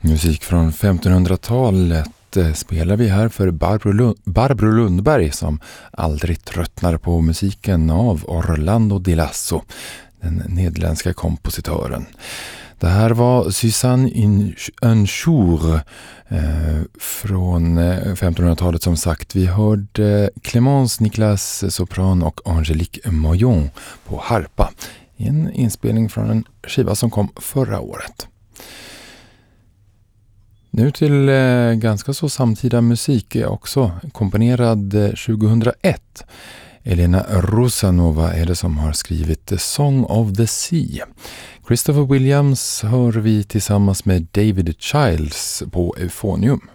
Musik från 1500-talet spelar vi här för Barbro Lundberg som aldrig tröttnar på musiken av Orlando Di Lasso, den nederländska kompositören. Det här var Suzanne un jour från 1500-talet som sagt. Vi hörde Clémence Niklas sopran och Angélique Moyon på harpa i en inspelning från en skiva som kom förra året. Nu till ganska så samtida musik är också komponerad 2001. Elena Rosanova är det som har skrivit The Song of the Sea. Christopher Williams hör vi tillsammans med David Childs på Euphonium.